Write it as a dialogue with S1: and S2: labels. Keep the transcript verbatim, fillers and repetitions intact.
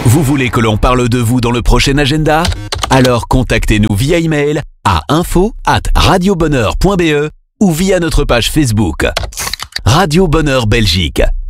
S1: Vous voulez que l'on parle de vous dans le prochain agenda? Alors contactez-nous via email à info arobase radiobonheur point be ou via notre page Facebook. Radio Bonheur Belgique.